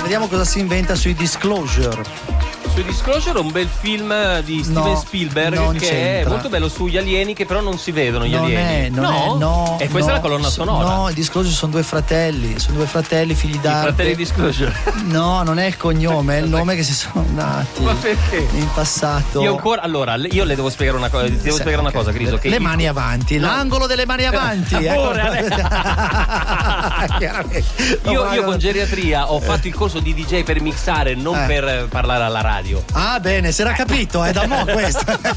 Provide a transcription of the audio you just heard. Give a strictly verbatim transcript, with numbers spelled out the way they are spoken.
vediamo cosa si inventa sui Disclosure. Sui Disclosure, un bel film di Steven No, Spielberg non che c'entra. è molto bello sugli alieni che però non si vedono gli Non alieni. è, non no? è, no. E questa no, è la colonna so- sonora. No, i Disclosure sono due fratelli, sono due fratelli figli I d'arte. fratelli Disclosure. No, non è il cognome, è il nome che si sono dati. Ma perché? In passato. Io ancora, allora, le- io le devo spiegare una cosa, ti devo Sì, spiegare una ok. cosa, Criso. Che le il- mani avanti, No. l'angolo delle mani avanti. Amore, ecco. Chiaramente. Io, io con geriatria ho fatto il corso di D J per mixare, non Eh. per parlare alla radio. Ah, bene, si era capito, è da mo' questo.